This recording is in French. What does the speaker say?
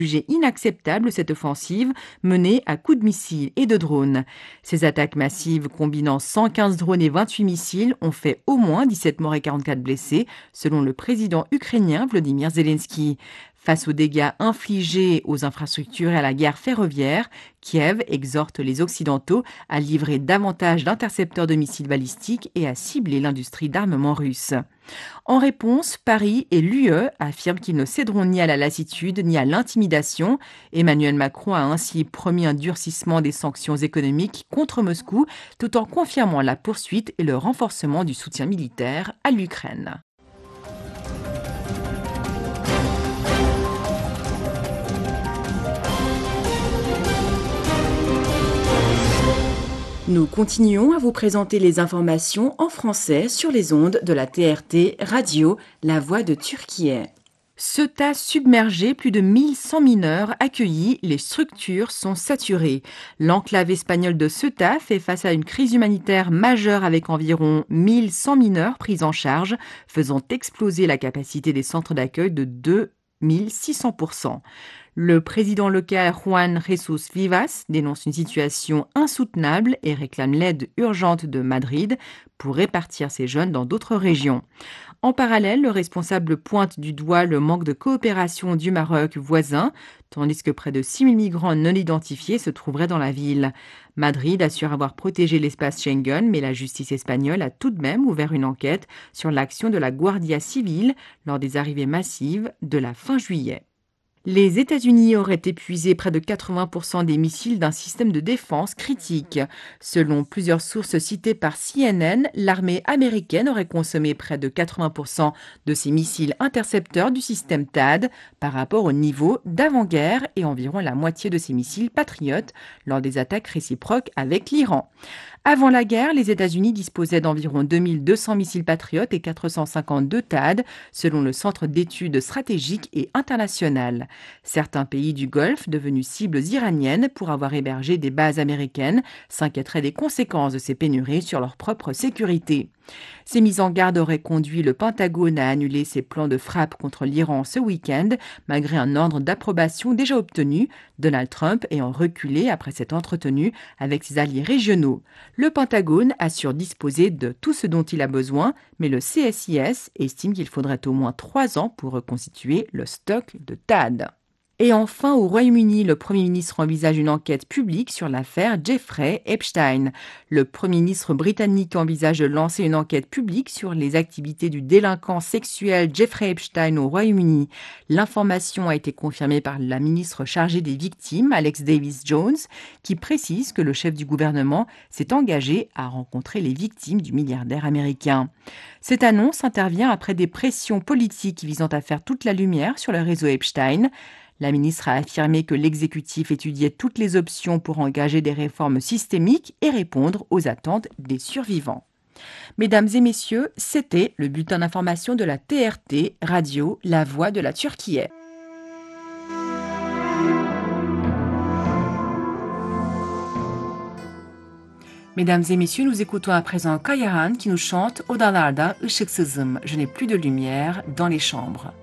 jugé inacceptable cette offensive menée à coups de missiles et de drones. Ces attaques massives combinant 115 drones et 28 missiles ont fait au moins 17 morts et 44 blessés, selon le président ukrainien Volodymyr Zelensky. Face aux dégâts infligés aux infrastructures et à la guerre ferroviaire, Kiev exhorte les Occidentaux à livrer davantage d'intercepteurs de missiles balistiques et à cibler l'industrie d'armement russe. En réponse, Paris et l'UE affirment qu'ils ne céderont ni à la lassitude ni à l'intimidation. Emmanuel Macron a ainsi promis un durcissement des sanctions économiques contre Moscou, tout en confirmant la poursuite et le renforcement du soutien militaire à l'Ukraine. Nous continuons à vous présenter les informations en français sur les ondes de la TRT Radio, la voix de Turquie. Ceuta submergé, plus de 1100 mineurs accueillis, les structures sont saturées. L'enclave espagnole de Ceuta fait face à une crise humanitaire majeure avec environ 1100 mineurs pris en charge, faisant exploser la capacité des centres d'accueil de 2600%. Le président local Juan Jesús Vivas dénonce une situation insoutenable et réclame l'aide urgente de Madrid pour répartir ces jeunes dans d'autres régions. En parallèle, le responsable pointe du doigt le manque de coopération du Maroc voisin, tandis que près de 6 000 migrants non identifiés se trouveraient dans la ville. Madrid assure avoir protégé l'espace Schengen, mais la justice espagnole a tout de même ouvert une enquête sur l'action de la Guardia Civile lors des arrivées massives de la fin juillet. Les États-Unis auraient épuisé près de 80% des missiles d'un système de défense critique. Selon plusieurs sources citées par CNN, l'armée américaine aurait consommé près de 80% de ses missiles intercepteurs du système THAAD par rapport au niveau d'avant-guerre et environ la moitié de ses missiles Patriot lors des attaques réciproques avec l'Iran. Avant la guerre, les États-Unis disposaient d'environ 2200 missiles Patriot et 452 THAAD, selon le Centre d'études stratégiques et internationales. Certains pays du Golfe, devenus cibles iraniennes pour avoir hébergé des bases américaines, s'inquiéteraient des conséquences de ces pénuries sur leur propre sécurité. Ces mises en garde auraient conduit le Pentagone à annuler ses plans de frappe contre l'Iran ce week-end, malgré un ordre d'approbation déjà obtenu, Donald Trump ayant reculé après s'être entretenu avec ses alliés régionaux. Le Pentagone assure disposer de tout ce dont il a besoin, mais le CSIS estime qu'il faudrait au moins 3 ans pour reconstituer le stock de THAAD. Et enfin, au Royaume-Uni, le Premier ministre envisage une enquête publique sur l'affaire Jeffrey Epstein. Le Premier ministre britannique envisage de lancer une enquête publique sur les activités du délinquant sexuel Jeffrey Epstein au Royaume-Uni. L'information a été confirmée par la ministre chargée des victimes, Alex Davis-Jones, qui précise que le chef du gouvernement s'est engagé à rencontrer les victimes du milliardaire américain. Cette annonce intervient après des pressions politiques visant à faire toute la lumière sur le réseau Epstein. La ministre a affirmé que l'exécutif étudiait toutes les options pour engager des réformes systémiques et répondre aux attentes des survivants. Mesdames et messieurs, c'était le bulletin d'information de la TRT Radio, la voix de la Turquie. Mesdames et messieurs, nous écoutons à présent Kayahan qui nous chante Odalarda ışıksızım, je n'ai plus de lumière dans les chambres.